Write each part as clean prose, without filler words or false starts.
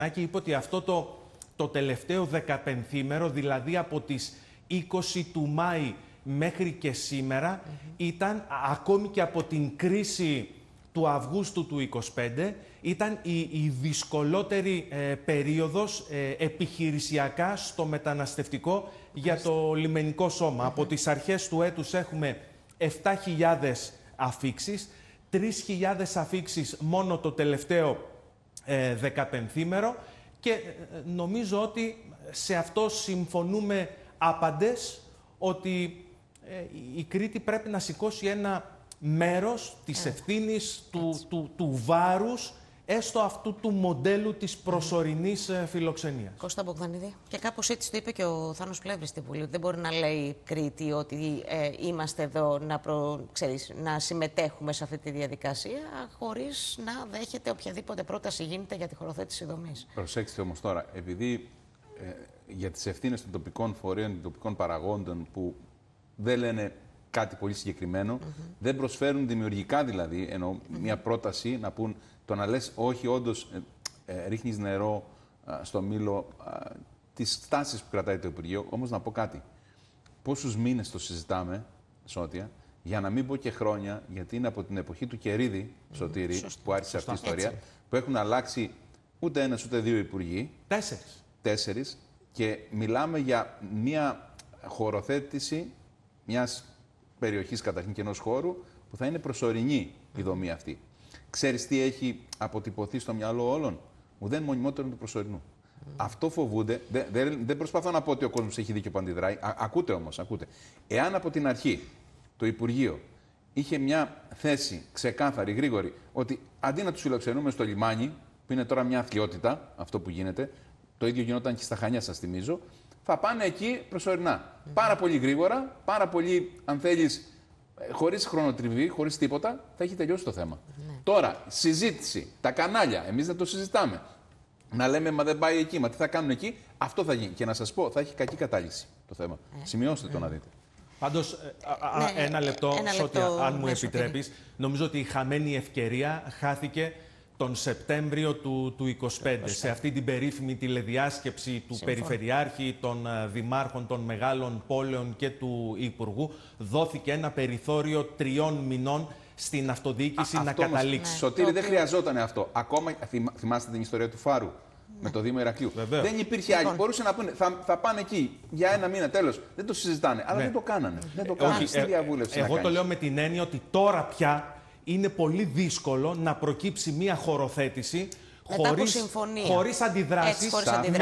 Και είπε ότι αυτό το τελευταίο 15ήμερο, δηλαδή από τις 20 του Μάη μέχρι και σήμερα, ήταν ακόμη και από την κρίση του Αυγούστου του 25, ήταν η δυσκολότερη περίοδος επιχειρησιακά στο μεταναστευτικό για το λιμενικό σώμα. Από τις αρχές του έτους έχουμε 7.000 αφίξεις, 3.000 αφίξεις μόνο το τελευταίο 15ήμερο και νομίζω ότι σε αυτό συμφωνούμε άπαντες ότι η Κρήτη πρέπει να σηκώσει ένα μέρος της ευθύνης, του βάρους, έστω αυτού του μοντέλου της προσωρινής φιλοξενίας. Κώστα Μπογδανίδη. Και κάπως έτσι το είπε και ο Θάνος Πλεύρης στην Βουλή. Δεν μπορεί να λέει η Κρήτη ότι είμαστε εδώ να συμμετέχουμε σε αυτή τη διαδικασία χωρίς να δέχεται οποιαδήποτε πρόταση γίνεται για τη χωροθέτηση δομής. Προσέξτε όμως τώρα, επειδή για τις ευθύνες των τοπικών φορέων, των τοπικών παραγόντων που δεν λένε κάτι πολύ συγκεκριμένο, δεν προσφέρουν δημιουργικά δηλαδή, ενώ μια πρόταση να πούν το να λες όχι όντως ρίχνεις νερό στο μήλο τις στάσεις που κρατάει το Υπουργείο. Όμως να πω κάτι, πόσους μήνες το συζητάμε, Σώτια, για να μην πω και χρόνια, γιατί είναι από την εποχή του Κερίδη, Σωτήρη, που άρχισε αυτή η ιστορία, που έχουν αλλάξει ούτε ένας ούτε δύο υπουργοί. Τέσσερις. Και μιλάμε για μια χωροθέτηση μιας περιοχής καταρχήν και ενός χώρου που θα είναι προσωρινή η δομή αυτή. Ξέρεις τι έχει αποτυπωθεί στο μυαλό όλων? Ουδέν μονιμότερο του προσωρινού. Αυτό φοβούνται. Δεν προσπαθώ να πω ότι ο κόσμος έχει δίκιο που αντιδράει. Ακούτε όμως, ακούτε. Εάν από την αρχή το Υπουργείο είχε μια θέση ξεκάθαρη, γρήγορη, ότι αντί να τους φιλοξενούμε στο λιμάνι, που είναι τώρα μια αθλιότητα, αυτό που γίνεται, το ίδιο γινόταν και στα Χανιά, σας θυμίζω, θα πάνε εκεί προσωρινά. Πάρα πολύ γρήγορα, πάρα πολύ, αν θέλεις, χωρίς χρονοτριβή, χωρίς τίποτα, θα έχει τελειώσει το θέμα. Τώρα, συζήτηση, τα κανάλια, εμείς δεν το συζητάμε. Να λέμε, μα δεν πάει εκεί, μα τι θα κάνουν εκεί, αυτό θα γίνει. Και να σας πω, θα έχει κακή κατάληξη το θέμα. Σημειώστε το να δείτε. Πάντως, ένα λεπτό, Σώτια, αν μου επιτρέπεις. Νομίζω ότι η χαμένη ευκαιρία χάθηκε τον Σεπτέμβριο του 25, σε αυτή την περίφημη τηλεδιάσκεψη του Περιφερειάρχη, των Δημάρχων των μεγάλων πόλεων και του Υπουργού, δόθηκε ένα περιθώριο 3 μηνών στην αυτοδιοίκηση να καταλήξει. Σωτήρη, δεν χρειαζόταν αυτό. Ακόμα, θυμάστε την ιστορία του Φάρου με το Δήμο Ηρακλείου. Δεν υπήρχε άλλη. Μπορούσε να πούνε, θα πάνε εκεί για 1 μήνα, τέλος. Δεν το συζητάνε, αλλά δεν το κάνανε. Δεν το κάνανε στη διαβούλευση. Εγώ το λέω με την έννοια ότι τώρα πια είναι πολύ δύσκολο να προκύψει μια χωροθέτηση χωρίς αντιδράσεις,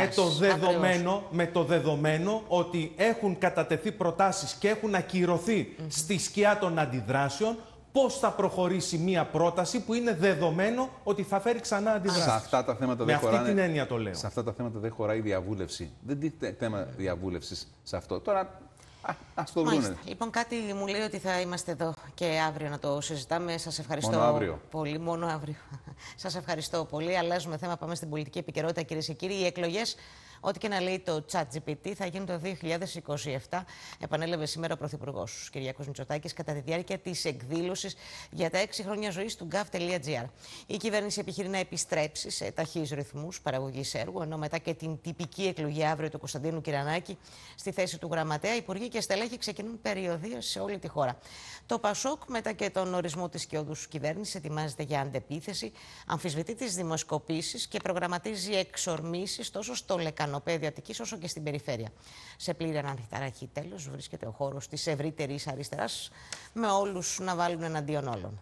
με το δεδομένο ότι έχουν κατατεθεί προτάσεις και έχουν ακυρωθεί στη σκιά των αντιδράσεων. Πώς θα προχωρήσει μια πρόταση που είναι δεδομένο ότι θα φέρει ξανά αντιδράσεις? Σε αυτά τα θέματα με αυτή την έννοια το λέω. Σε αυτά τα θέματα δεν χωράει διαβούλευση. Δεν τίθεται θέμα διαβούλευσης σε αυτό. Τώρα ας το δούνε. Λοιπόν, κάτι μου λέει ότι θα είμαστε εδώ και αύριο να το συζητάμε. Σας ευχαριστώ πολύ. Μόνο αύριο. Σας ευχαριστώ πολύ. Αλλάζουμε θέμα. Πάμε στην πολιτική επικαιρότητα, κυρίες και κύριοι. Οι εκλογές, ό,τι και να λέει το ChatGPT, θα γίνουν το 2027. Επανέλαβε σήμερα ο Πρωθυπουργός Κυριάκος Μητσοτάκης κατά τη διάρκεια της εκδήλωσης για τα 6 χρόνια ζωής του gov.gr. Η κυβέρνηση επιχειρεί να επιστρέψει σε ταχύς ρυθμούς παραγωγής έργου, ενώ μετά και την τυπική εκλογή αύριο του Κωνσταντίνου Κυρανάκη στη θέση του γραμματέα, υπουργοί και στελέχοι ξεκινούν περιοδεία σε όλη τη χώρα. Το Πασόκ, μετά και τον ορισμό της σκιώδους κυβέρνησης, ετοιμάζεται για αντεπίθεση, αμφισβητεί τις δημοσκοπήσεις και προγραμματίζει εξορμήσεις τόσο στο λεκανοπέδιο Αττικής όσο και στην περιφέρεια. Σε πλήρη αναταραχή, τέλος, βρίσκεται ο χώρος της ευρύτερης αριστεράς, με όλους να βάλουν εναντίον όλων.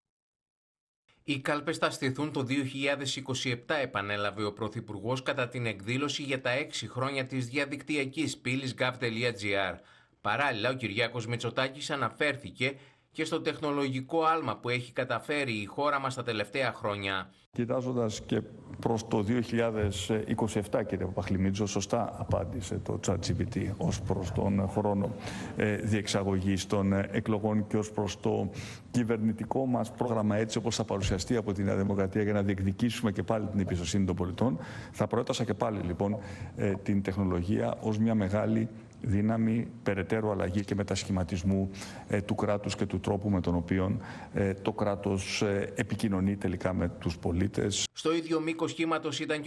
Οι κάλπες θα στηθούν το 2027, επανέλαβε ο Πρωθυπουργός κατά την εκδήλωση για τα 6 χρόνια της διαδικτυακής πύλης gov.gr. Παράλληλα, ο Κυριάκος Μητσοτάκης αναφέρθηκε και στο τεχνολογικό άλμα που έχει καταφέρει η χώρα μας τα τελευταία χρόνια. Κοιτάζοντας και προς το 2027, κύριε Παπαχλημίτζο, σωστά απάντησε το ChatGPT ως προς τον χρόνο διεξαγωγής των εκλογών και ως προς το κυβερνητικό μας πρόγραμμα, έτσι όπως θα παρουσιαστεί από τη Νέα Δημοκρατία για να διεκδικήσουμε και πάλι την εμπιστοσύνη των πολιτών. Θα προέτασα και πάλι λοιπόν την τεχνολογία ως μια μεγάλη δύναμη περαιτέρω αλλαγή και μετασχηματισμού του κράτους και του τρόπου με τον οποίο το κράτος επικοινωνεί τελικά με τους πολίτες. Στο ίδιο μήκος κύματος ήταν και